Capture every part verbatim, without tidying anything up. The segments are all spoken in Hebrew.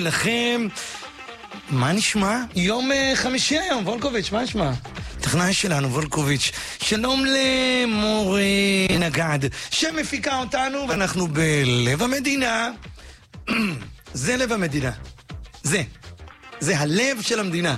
לכם. מה נשמע? יום uh, חמישי היום, וולקוביץ', מה נשמע? טכנאי שלנו, וולקוביץ'. שלום למור נגד, שמפיקה אותנו, ואנחנו בלב המדינה. זה לב המדינה. זה. זה הלב של המדינה.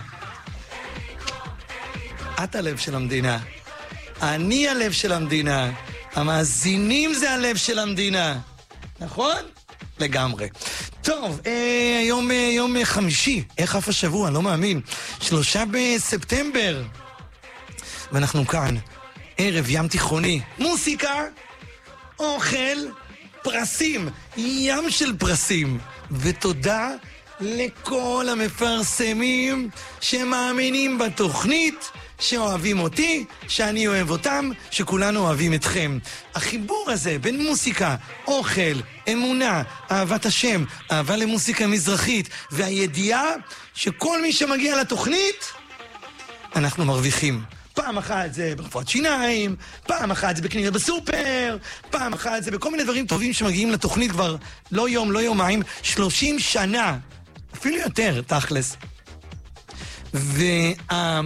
את הלב של המדינה. אני הלב של המדינה. המאזינים זה הלב של המדינה. נכון? לגמרי. טוב, אה, היום, אה, יום אה, חמישי. איך אף השבוע? אני לא מאמין. שלושה בספטמבר. ואנחנו כאן. ערב ים תיכוני. מוסיקה, אוכל, פרסים. ים של פרסים. ותודה לכל המפרסמים שמאמינים בתוכנית, שאוהבים אותי, שאני אוהב אותם, שכולנו אוהבים אתכם. החיבור הזה בין מוסיקה, אוכל, אמונה, אהבת השם, אהבה למוסיקה מזרחית, והידיעה שכל מי שמגיע לתוכנית, אנחנו מרוויחים. פעם אחת זה ברפואת שיניים, פעם אחת זה בקנייה בסופר, פעם אחת זה בכל מיני דברים טובים שמגיעים לתוכנית כבר לא יום, לא יומיים, שלושים שנה, אפילו יותר, תכלס. וה...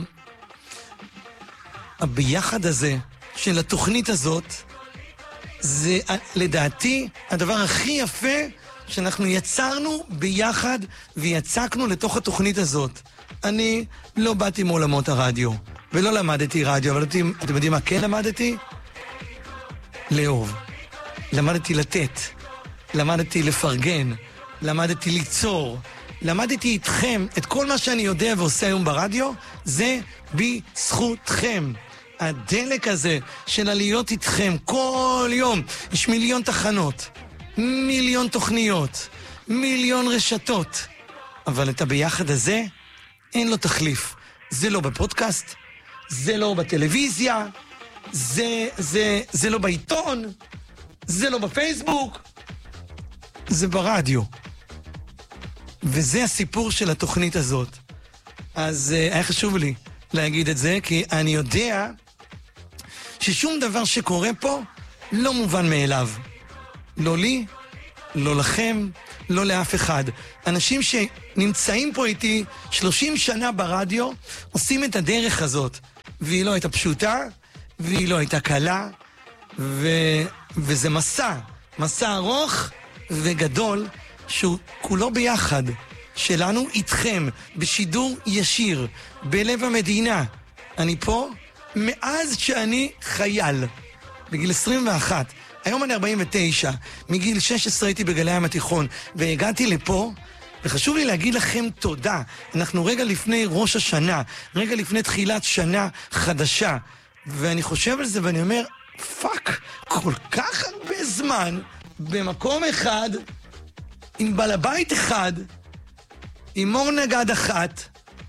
הביחד הזה של התוכנית הזאת זה לדעתי הדבר הכי יפה שאנחנו יצרנו ביחד ויצקנו לתוך התוכנית הזאת. אני לא באתי מעולמות הרדיו ולא למדתי רדיו, אבל אתם, אתם יודעים מה כן למדתי? לאהוב. למדתי לתת, למדתי לפרגן, למדתי ליצור, למדתי איתכם את כל מה שאני יודע ועושה היום ברדיו, זה בזכותכם. הדלק הזה של להיות איתכם כל יום, יש מיליון תחנות, מיליון תוכניות, מיליון רשתות, אבל את הביחד הזה אין לו תחליף. זה לא בפודקאסט, זה לא בטלוויזיה, זה, זה, זה לא בעיתון, זה לא בפייסבוק, זה ברדיו. וזה הסיפור של התוכנית הזאת. אז uh, היה חשוב לי להגיד את זה, כי אני יודע ששום דבר שקורה פה לא מובן מאליו. לא לי, לא לכם, לא לאף אחד. אנשים שנמצאים פה איתי שלושים שנה ברדיו, עושים את הדרך הזאת. והיא לא הייתה פשוטה, והיא לא הייתה קלה, ו... וזה מסע, מסע ארוך וגדול, שהוא כולו ביחד, שלנו איתכם, בשידור ישיר, בלב המדינה. אני פה מאז שאני חייל, בגיל עשרים ואחת. היום אני ארבעים ותשע, מגיל שש עשרה הייתי בגלי הים התיכון, והגעתי לפה, וחשוב לי להגיד לכם תודה. אנחנו רגע לפני ראש השנה, רגע לפני תחילת שנה חדשה, ואני חושב על זה ואני אומר, פאק, כל כך הרבה זמן, במקום אחד, עם בעל הבית אחד, עם מור נגד אחת.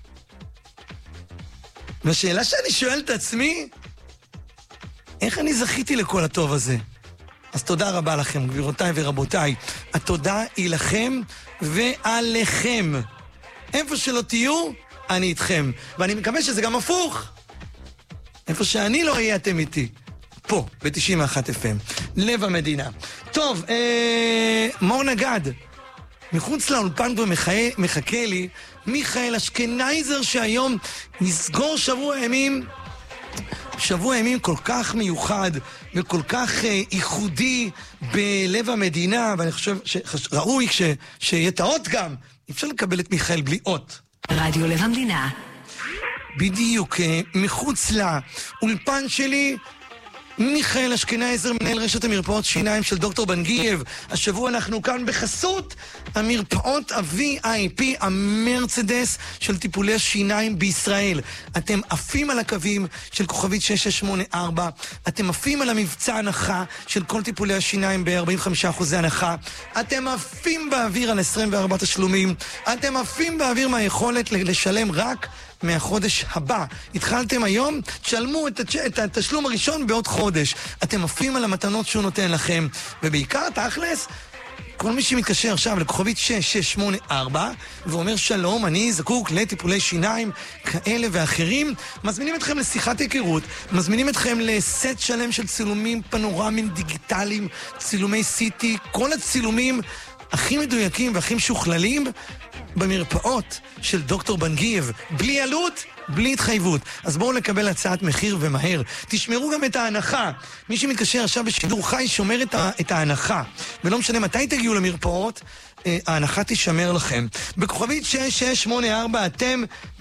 והשאלה שאני שואל את עצמי, איך אני זכיתי לכל הטוב הזה? אז תודה רבה לכם, גבירותיי ורבותיי. התודה היא לכם ועליכם. איפה שלא תהיו, אני איתכם. ואני מקווה שזה גם הפוך. איפה שאני לא אהיה, אתם איתי. פה, ב-תשעים ואחת אף אם. לב המדינה. טוב, אה, מור נגד. מחוץ לאולפן כבר מחכה לי מיכאל אשכנייזר, שהיום נסגור שבוע ימים, שבוע ימים כל כך מיוחד וכל כך uh, ייחודי בלב המדינה, ואני חושב שראוי ש, שיהיה את האות גם. אפשר לקבל את מיכאל בלי אות. רדיו לב המדינה. בדיוק, uh, מחוץ לאולפן שלי, מיכאל אשכנייזר, מנהל רשת המרפאות שיניים של דוקטור בנגיב. השבוע אנחנו כאן בחסות המרפאות ה-וי איי פי, המרצדס של טיפולי שיניים בישראל. אתם עפים על הקווים של כוכבית שש שש שמונה ארבע, אתם עפים על המבצע הנחה של כל טיפולי השיניים ב-ארבעים וחמישה אחוז הנחה, אתם עפים באוויר על עשרים וארבעה תשלומים, אתם עפים באוויר מהיכולת לשלם רק מהחודש הבא. התחלתם היום, תשלמו את, התש... את התשלום הראשון בעוד חודש. אתם עפים על המתנות שהוא נותן לכם. ובעיקר, תכלס, כל מי שמתקשר עכשיו לכוכבית שש שש שמונה ארבע ואומר שלום, אני זקוק לטיפולי שיניים כאלה ואחרים, מזמינים אתכם לשיחת היכרות, מזמינים אתכם לסט שלם של צילומים פנורמיים דיגיטליים, צילומי סיטי, כל הצילומים הכי מדויקים והכי משוכללים, במרפאות של דוקטור בנגייב, בלי עלות, בלי התחייבות. אז בואו לקבל הצעת מחיר ומהר. תשמרו גם את ההנחה. מי שמתקשר עכשיו בשידור חי שומר את, ה- את ההנחה. ולא משנה מתי תגיעו למרפאות, אה, ההנחה תשמר לכם. בכוכבית שש שש שמונה ארבע אתם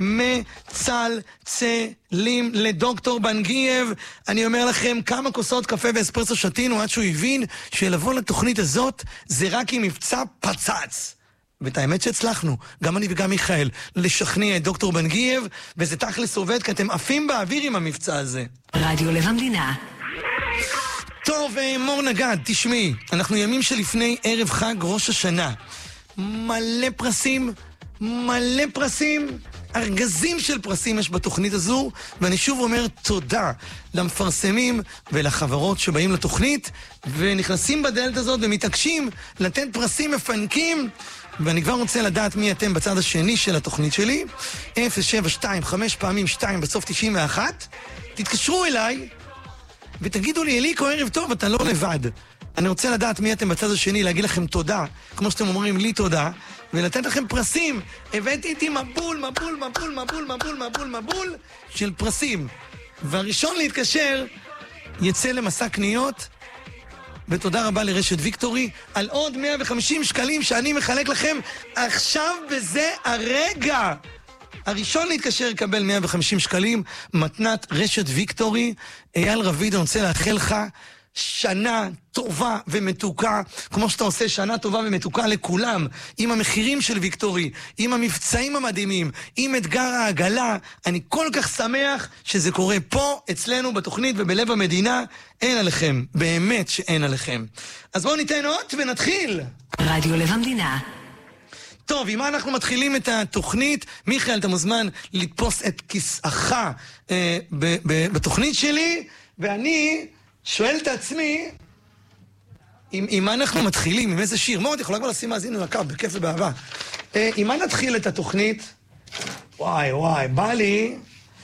מצלצלים לדוקטור בנגייב. אני אומר לכם, כמה כוסות קפה ואספרסו שתינו עד שהוא הבין שלבוא לתוכנית הזאת זה רק עם מבצע פצץ. ואת האמת שהצלחנו, גם אני וגם מיכאל, לשכנע את דוקטור בנגייב, וזה תכלס עובד, כי אתם עפים באוויר עם המבצע הזה. רדיו לב המדינה. טוב, מור נגד, תשמעי, אנחנו ימים שלפני ערב חג ראש השנה. מלא פרסים, מלא פרסים, ארגזים של פרסים יש בתוכנית הזו, ואני שוב אומר תודה למפרסמים ולחברות שבאים לתוכנית, ונכנסים בדלת הזאת ומתעקשים לתת פרסים מפנקים, ואני כבר רוצה לדעת מי אתם בצד השני של התוכנית שלי. אפס שבע שתיים חמש פעמים שתיים בסוף תשעים ואחת. תתקשרו אליי ותגידו לי, אליקו, ערב טוב, אתה לא לבד. אני רוצה לדעת מי אתם בצד השני, להגיד לכם תודה, כמו שאתם אומרים לי תודה, ולתת לכם פרסים. הבאתי איתי מבול, מבול, מבול, מבול, מבול, מבול, מבול של פרסים. והראשון להתקשר יצא למסע קניות, ותודה רבה לרשת ויקטורי על עוד מאה וחמישים שקלים שאני מחלק לכם עכשיו בזה הרגע. הראשון להתקשר יקבל מאה וחמישים שקלים, מתנת רשת ויקטורי. אייל רביד, אני רוצה לאחל לך שנה טובה ומתוקה, כמו שאתה עושה שנה טובה ומתוקה לכולם, עם המחירים של ויקטורי, עם המבצעים המדהימים, עם אתגר העגלה. אני כל כך שמח שזה קורה פה, אצלנו, בתוכנית ובלב המדינה. אין עליכם, באמת שאין עליכם. אז בואו ניתן עוד ונתחיל. רדיו לב המדינה. טוב, עם מה אנחנו מתחילים את התוכנית? מיכאל, אתה מוזמן לתפוס את כיסאך אה, ב- ב- בתוכנית שלי, ואני שואל את עצמי, עם, עם מה אנחנו מתחילים? עם איזה שיר? מאוד, יכולה כבר לשים מאזינו לקו, בכיף ובאהבה. אה, עם מה נתחיל את התוכנית? וואי, וואי, בא לי...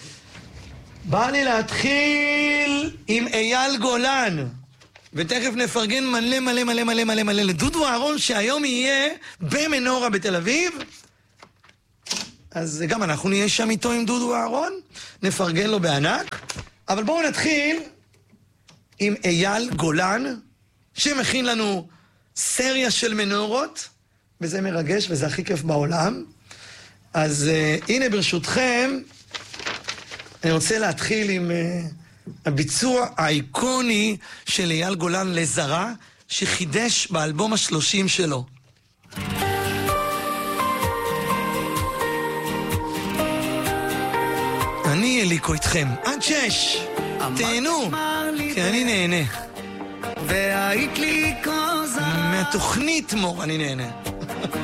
בא לי להתחיל עם אייל גולן. ותכף נפרגן מלא מלא מלא מלא מלא מלא לדודו אהרון, שהיום יהיה במנורה בתל אביב. אז גם אנחנו נהיה שם איתו עם דודו אהרון, נפרגן לו בענק. אבל בואו נתחיל עם אייל גולן, שמכין לנו סריה של מנורות, וזה מרגש וזה הכי כיף בעולם. אז uh, הנה ברשותכם, אני רוצה להתחיל עם uh, הביצוע האיקוני של אייל גולן לזרה, שחידש באלבום השלושים שלו. אני אליקו איתכם, עד שש, תהנו, כי אני נהנה. והיית לי כוזר מהתוכנית מור אני נהנה.